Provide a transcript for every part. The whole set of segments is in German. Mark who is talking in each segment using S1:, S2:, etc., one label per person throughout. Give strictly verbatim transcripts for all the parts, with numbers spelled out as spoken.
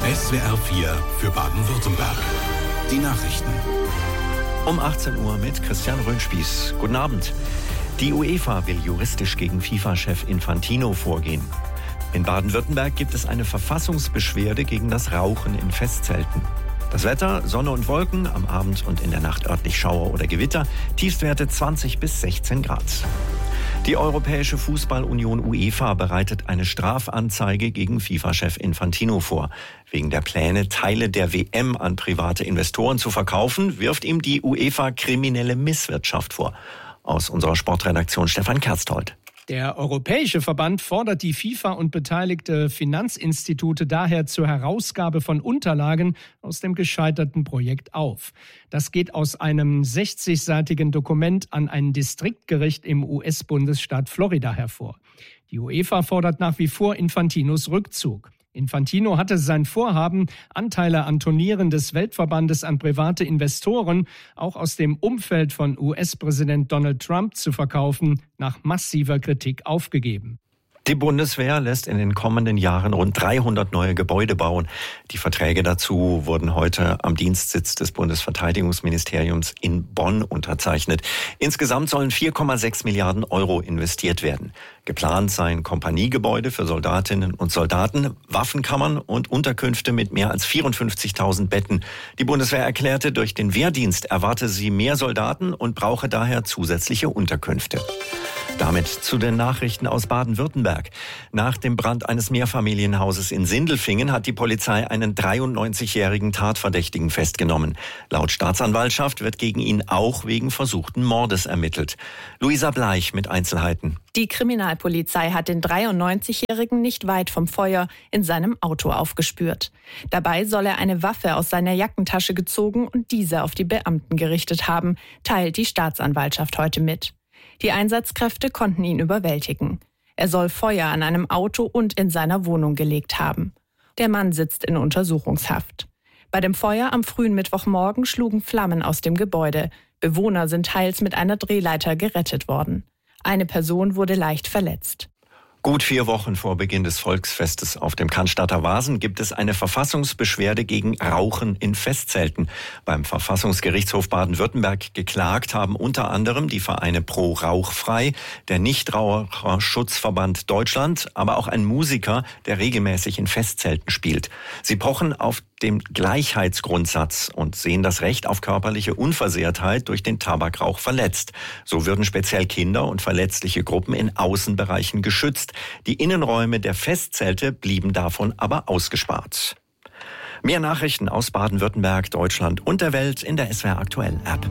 S1: S W R vier für Baden-Württemberg. Die Nachrichten.
S2: Um achtzehn Uhr mit Christian Röhnspieß. Guten Abend. Die UEFA will juristisch gegen FIFA-Chef Infantino vorgehen. In Baden-Württemberg gibt es eine Verfassungsbeschwerde gegen das Rauchen in Festzelten. Das Wetter, Sonne und Wolken, am Abend und in der Nacht örtlich Schauer oder Gewitter, Tiefstwerte zwanzig bis sechzehn Grad. Die Europäische Fußballunion UEFA bereitet eine Strafanzeige gegen FIFA-Chef Infantino vor. Wegen der Pläne, Teile der W M an private Investoren zu verkaufen, wirft ihm die UEFA kriminelle Misswirtschaft vor. Aus unserer Sportredaktion Stefan Kerstrold.
S3: Der Europäische Verband fordert die FIFA und beteiligte Finanzinstitute daher zur Herausgabe von Unterlagen aus dem gescheiterten Projekt auf. Das geht aus einem sechzigseitigen Dokument an ein Distriktgericht im U S-Bundesstaat Florida hervor. Die UEFA fordert nach wie vor Infantinos Rückzug. Infantino hatte sein Vorhaben, Anteile an Turnieren des Weltverbandes an private Investoren, auch aus dem Umfeld von U S-Präsident Donald Trump zu verkaufen, nach massiver Kritik aufgegeben.
S2: Die Bundeswehr lässt in den kommenden Jahren rund dreihundert neue Gebäude bauen. Die Verträge dazu wurden heute am Dienstsitz des Bundesverteidigungsministeriums in Bonn unterzeichnet. Insgesamt sollen vier Komma sechs Milliarden Euro investiert werden. Geplant seien Kompaniegebäude für Soldatinnen und Soldaten, Waffenkammern und Unterkünfte mit mehr als vierundfünfzigtausend Betten. Die Bundeswehr erklärte, durch den Wehrdienst erwarte sie mehr Soldaten und brauche daher zusätzliche Unterkünfte. Damit zu den Nachrichten aus Baden-Württemberg. Nach dem Brand eines Mehrfamilienhauses in Sindelfingen hat die Polizei einen dreiundneunzigjährigen Tatverdächtigen festgenommen. Laut Staatsanwaltschaft wird gegen ihn auch wegen versuchten Mordes ermittelt. Luisa Bleich mit Einzelheiten.
S4: Die Kriminalpolizei hat den dreiundneunzigjährigen nicht weit vom Feuer in seinem Auto aufgespürt. Dabei soll er eine Waffe aus seiner Jackentasche gezogen und diese auf die Beamten gerichtet haben, teilt die Staatsanwaltschaft heute mit. Die Einsatzkräfte konnten ihn überwältigen. Er soll Feuer an einem Auto und in seiner Wohnung gelegt haben. Der Mann sitzt in Untersuchungshaft. Bei dem Feuer am frühen Mittwochmorgen schlugen Flammen aus dem Gebäude. Bewohner sind teils mit einer Drehleiter gerettet worden. Eine Person wurde leicht verletzt.
S2: Gut vier Wochen vor Beginn des Volksfestes auf dem Cannstatter Wasen gibt es eine Verfassungsbeschwerde gegen Rauchen in Festzelten. Beim Verfassungsgerichtshof Baden-Württemberg geklagt haben unter anderem die Vereine Pro Rauchfrei, der Nichtraucherschutzverband Deutschland, aber auch ein Musiker, der regelmäßig in Festzelten spielt. Sie pochen auf dem Gleichheitsgrundsatz und sehen das Recht auf körperliche Unversehrtheit durch den Tabakrauch verletzt. So würden speziell Kinder und verletzliche Gruppen in Außenbereichen geschützt. Die Innenräume der Festzelte blieben davon aber ausgespart. Mehr Nachrichten aus Baden-Württemberg, Deutschland und der Welt in der S W R Aktuell App.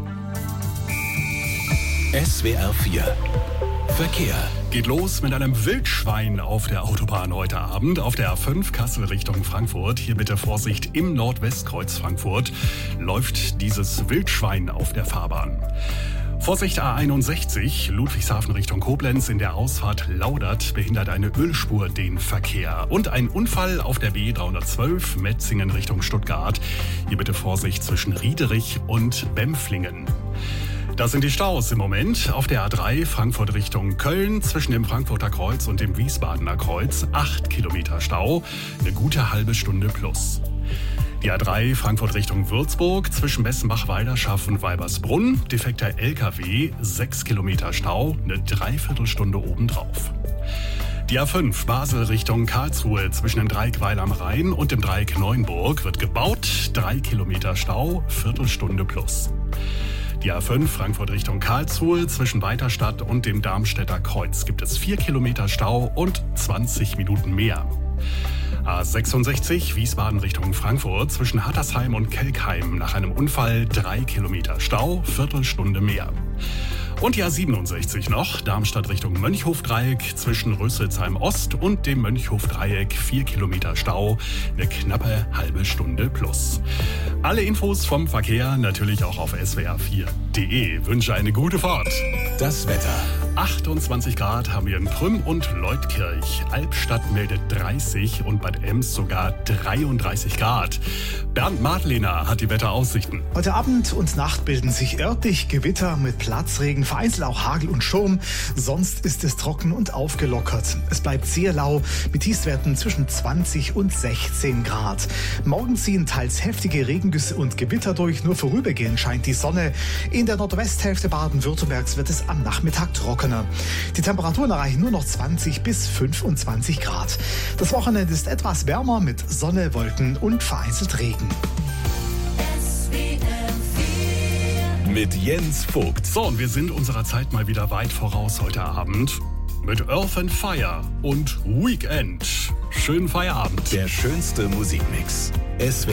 S1: S W R vier Verkehr.
S5: Geht los mit einem Wildschwein auf der Autobahn heute Abend. Auf der A fünf Kassel Richtung Frankfurt. Hier bitte Vorsicht, im Nordwestkreuz Frankfurt läuft dieses Wildschwein auf der Fahrbahn. Vorsicht A einundsechzig, Ludwigshafen Richtung Koblenz. In der Ausfahrt Laudert behindert eine Ölspur den Verkehr. Und ein Unfall auf der B dreihundertzwölf, Metzingen Richtung Stuttgart. Hier bitte Vorsicht zwischen Riederich und Bempflingen. Das sind die Staus im Moment. Auf der A drei Frankfurt Richtung Köln zwischen dem Frankfurter Kreuz und dem Wiesbadener Kreuz. Acht Kilometer Stau, eine gute halbe Stunde plus. Die A drei Frankfurt Richtung Würzburg zwischen Bessenbach-Weilerschaft und Weibersbrunn. Defekter L K W, sechs Kilometer Stau, eine Dreiviertelstunde obendrauf. Die A fünf Basel Richtung Karlsruhe zwischen dem Dreieck Weil am Rhein und dem Dreieck Neuenburg wird gebaut. Drei Kilometer Stau, Viertelstunde plus. Die A fünf Frankfurt Richtung Karlsruhe zwischen Weiterstadt und dem Darmstädter Kreuz gibt es vier Kilometer Stau und zwanzig Minuten mehr. A sechsundsechzig Wiesbaden Richtung Frankfurt zwischen Hattersheim und Kelkheim nach einem Unfall drei Kilometer Stau, Viertelstunde mehr. Und die A siebenundsechzig noch, Darmstadt Richtung Mönchhofdreieck zwischen Rüsselsheim Ost und dem Mönchhofdreieck vier Kilometer Stau, eine knappe halbe Stunde plus. Alle Infos vom Verkehr natürlich auch auf S W R vier Punkt de. Wünsche eine gute Fahrt.
S1: Das Wetter.
S5: achtundzwanzig Grad haben wir in Prüm und Leutkirch. Albstadt meldet dreißig und Bad Ems sogar dreiunddreißig Grad. Bernd Madlener hat die Wetteraussichten.
S6: Heute Abend und Nacht bilden sich örtlich Gewitter mit Platzregen, vereinzelt auch Hagel und Sturm. Sonst ist es trocken und aufgelockert. Es bleibt sehr lau mit Tiefstwerten zwischen zwanzig und sechzehn Grad. Morgen ziehen teils heftige Regengüsse und Gewitter durch. Nur vorübergehend scheint die Sonne. In der Nordwesthälfte Baden-Württembergs wird es am Nachmittag trockener. Die Temperaturen erreichen nur noch zwanzig bis fünfundzwanzig Grad. Das Wochenende ist etwas wärmer mit Sonne, Wolken und vereinzelt Regen.
S5: Mit Jens Vogt. So, und wir sind unserer Zeit mal wieder weit voraus heute Abend. Mit Earth and Fire und Weekend. Schönen Feierabend.
S1: Der schönste Musikmix. S W